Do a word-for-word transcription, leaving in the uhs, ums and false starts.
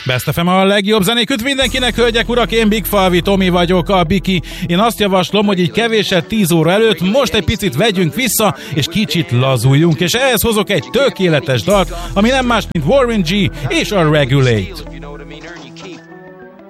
Best ef em a legjobb zenéküt mindenkinek, hölgyek, urak, én Big Falvi Tomi vagyok, a Biki. Én azt javaslom, hogy így kevéset tíz óra előtt most egy picit vegyünk vissza, és kicsit lazuljunk, és ehhez hozok egy tökéletes dalt, ami nem más, mint Warren G és a Regulate.